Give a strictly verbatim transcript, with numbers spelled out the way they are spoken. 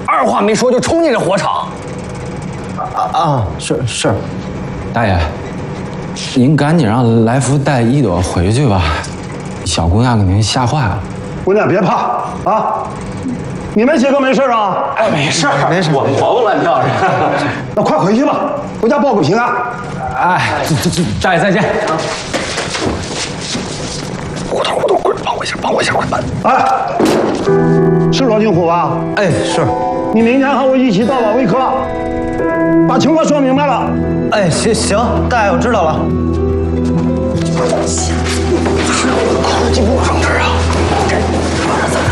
二话没说就冲进这火场。 啊啊，是是， 大爷，您赶紧让来福带一朵回去吧，小姑娘给您吓坏了。 姑娘别怕啊，你们几个没事啊？ 哎，没事没事， 我们活蹦乱跳的。 那快回去吧，回家报个平安。 哎，这这这，大爷再见。 胡同胡同，快帮我一下，帮我一下，快办！哎，是罗金虎吧？ 哎是， 你明天和我一起到保卫科，把情况说明白了。 哎行行，大爷我知道了。 还有二十几步上这儿啊！